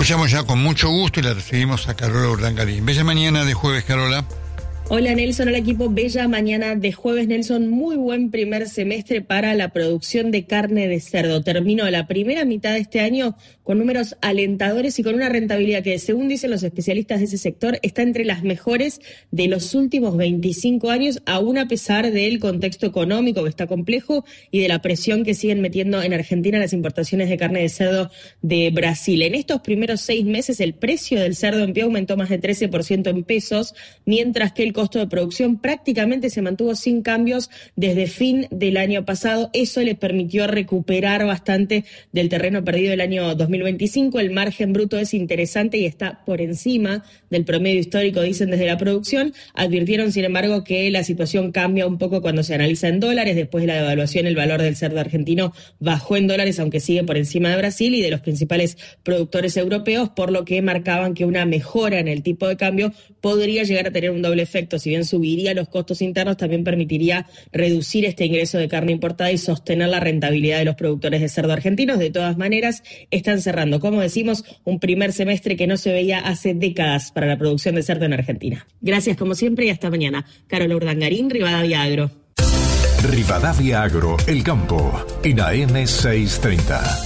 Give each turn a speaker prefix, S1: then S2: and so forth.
S1: Escuchamos ya con mucho gusto y la recibimos a Carola Urdangarín. Bella mañana de jueves, Carola.
S2: Hola Nelson, hola equipo, bella mañana de jueves Nelson, muy buen primer semestre para la producción de carne de cerdo. Terminó la primera mitad de este año con números alentadores y con una rentabilidad que, según dicen los especialistas de ese sector, está entre las mejores de los últimos 25 años, aún a pesar del contexto económico que está complejo y de la presión que siguen metiendo en Argentina las importaciones de carne de cerdo de Brasil. En estos primeros 6 meses el precio del cerdo en pie aumentó más de 13% en pesos, mientras que el costo de producción prácticamente se mantuvo sin cambios desde fin del año pasado. Eso le permitió recuperar bastante del terreno perdido del año 2025. El margen bruto es interesante y está por encima del promedio histórico, dicen desde la producción. Advirtieron, sin embargo, que la situación cambia un poco cuando se analiza en dólares. Después de la devaluación, el valor del cerdo argentino bajó en dólares, aunque sigue por encima de Brasil y de los principales productores europeos, por lo que marcaban que una mejora en el tipo de cambio podría llegar a tener un doble efecto. Si bien subiría los costos internos, también permitiría reducir este ingreso de carne importada y sostener la rentabilidad de los productores de cerdo argentinos. De todas maneras, están cerrando, como decimos, un primer semestre que no se veía hace décadas para la producción de cerdo en Argentina. Gracias como siempre y hasta mañana. Carola Urdangarín, Rivadavia Agro.
S3: Rivadavia Agro, El Campo, en AM 630.